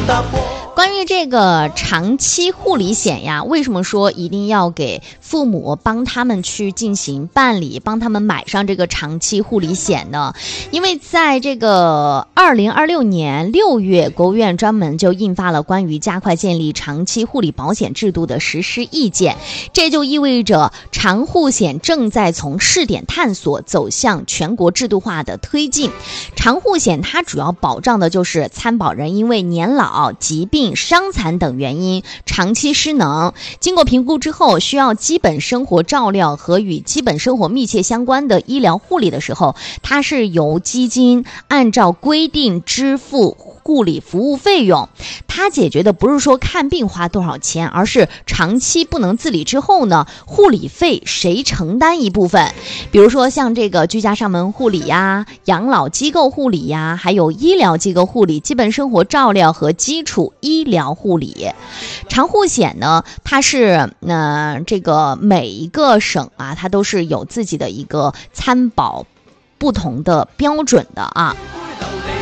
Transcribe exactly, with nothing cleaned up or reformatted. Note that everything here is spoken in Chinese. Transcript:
关于这个长期护理险呀，为什么说一定要给父母帮他们去进行办理，帮他们买上这个长期护理险呢？因为在这个二零二六年六月，国务院专门就印发了关于加快建立长期护理保险制度的实施意见，这就意味着长护险正在从试点探索走向全国制度化的推进。长护险它主要保障的就是参保人因为年老、疾病、伤残等原因长期失能，经过评估之后需要基本生活照料和与基本生活密切相关的医疗护理的时候，它是由基金按照规定支付护理服务费用。它解决的不是说看病花多少钱，而是长期不能自理之后呢，护理费谁承担一部分。比如说像这个居家上门护理呀、养老机构护理呀，还有医疗机构护理、基本生活照料和基础医疗护理。长护险呢，它是呃这个每一个省啊，它都是有自己的一个参保不同的标准的啊。